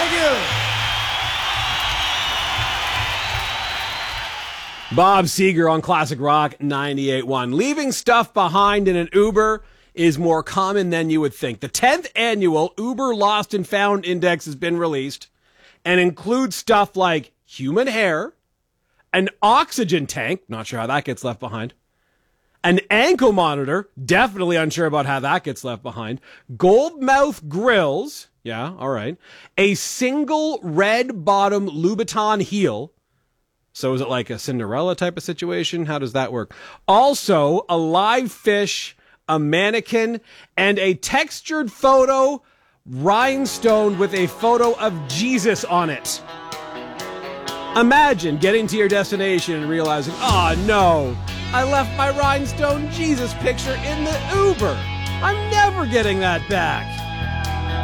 Thank you. Bob Seger on Classic Rock 98.1. Leaving stuff behind in an Uber is more common than you would think. The 10th annual Uber Lost and Found Index has been released and includes stuff like human hair, an oxygen tank, not sure how that gets left behind, an ankle monitor, definitely unsure about how that gets left behind, gold mouth grills, yeah, all right, a single red bottom Louboutin heel. So is it like a Cinderella type of situation? How does that work? Also, a live fish, a mannequin, and a textured photo rhinestone with a photo of Jesus on it. Imagine getting to your destination and realizing, oh no, I left my rhinestone Jesus picture in the Uber. I'm never getting that back.